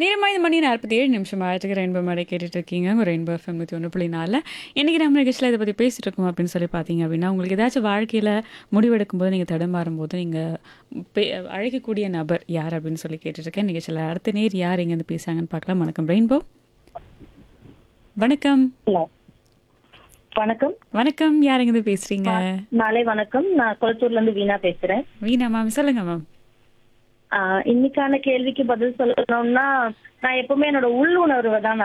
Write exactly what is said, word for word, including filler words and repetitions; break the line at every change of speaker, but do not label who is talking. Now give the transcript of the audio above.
நேரமா இந்த மணி நாற்பத்தி ஏழு நிமிஷம் ஆயிரத்துக்கு ரெயின்போ மேடை கேட்டுட்டு இருக்கீங்க உங்கள் ரெயின்போ எஃப்எம் நூற்றி ஒன்று புள்ளி நாலில் இன்றைக்கி நம்ம நிகழ்ச்சியில் இதை பற்றி பேசிட்டு இருக்கோம் அப்படின்னு சொல்லி பார்த்தீங்க அப்படின்னா உங்களுக்கு ஏதாச்சும் வாழ்க்கையில் முடிவெடுக்கும் போது நீங்கள் தடுமாறும் போது நீங்கள் அழைக்கக்கூடிய நபர் யார் அப்படின்னு சொல்லி கேட்டுட்ருக்கேன். நிகழ்ச்சியில் அடுத்த நேர் யார் எங்கேருந்து பேசுகிறாங்கன்னு பார்க்கலாம். வணக்கம் ரெயின்போ. வணக்கம்.
ஹலோ வணக்கம்.
வணக்கம், யார் எங்கேருந்து பேசுகிறீங்க?
நாளை வணக்கம். நான் கொளத்தூர்ல இருந்து வீணா பேசுறேன்.
வீணா மேம், சொல்லுங்கள் மேம்.
ஆஹ் இன்னைக்கான கேள்விக்கு பதில் சொல்லணும்னா நான் எப்பவுமே என்னோட உள்ளுணர்வை தான்